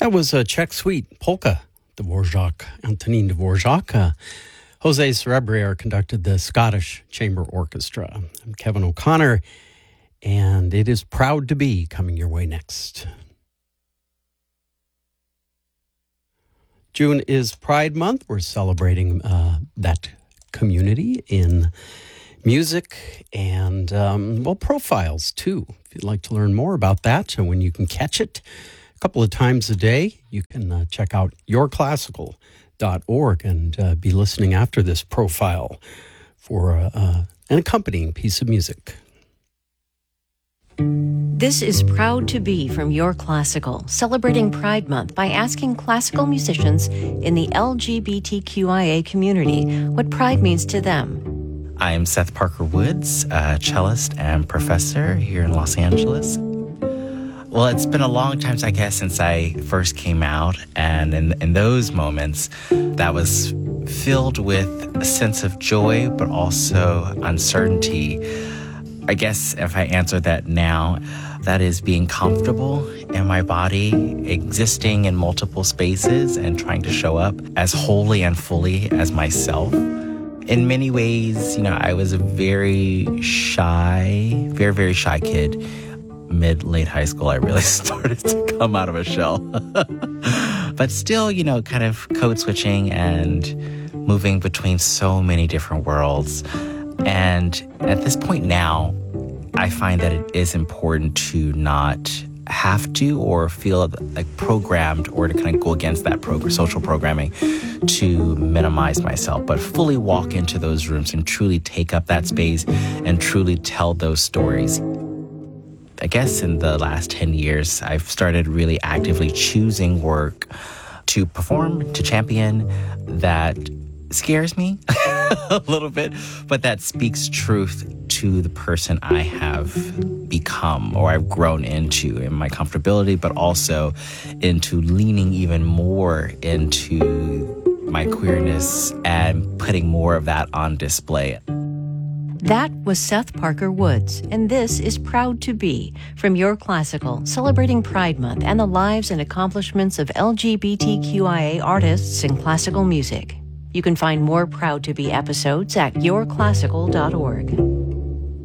That was a Czech Suite polka, Dvorak, Antonin Dvorak. Jose Cerebriere conducted the Scottish Chamber Orchestra. I'm Kevin O'Connor, and it is Proud to Be coming your way next. June is Pride Month. We're celebrating that community in music and, profiles too. If you'd like to learn more about that and when you can catch it a couple of times a day, you can check out yourclassical.org and be listening after this profile for an accompanying piece of music. This is Proud to Be from Your Classical, celebrating Pride Month by asking classical musicians in the LGBTQIA community what pride means to them. I'm Seth Parker Woods, a cellist and professor here in Los Angeles. Well, it's been a long time, I guess, since I first came out, and in those moments, that was filled with a sense of joy, but also uncertainty. I guess if I answer that now, that is being comfortable in my body, existing in multiple spaces, and trying to show up as wholly and fully as myself. In many ways, I was a very shy, very, very shy kid. Late high school, I really started to come out of a shell. But still, kind of code switching and moving between so many different worlds. And at this point now, I find that it is important to not have to or feel like programmed or to kind of go against that social programming to minimize myself, but fully walk into those rooms and truly take up that space and truly tell those stories. I guess in the last 10 years, I've started really actively choosing work to perform, to champion that scares me a little bit, but that speaks truth to the person I have become or I've grown into in my comfortability, but also into leaning even more into my queerness and putting more of that on display. That was Seth Parker Woods, and this is Proud to Be from Your Classical, celebrating Pride Month and the lives and accomplishments of LGBTQIA artists in classical music. You can find more Proud to Be episodes at yourclassical.org.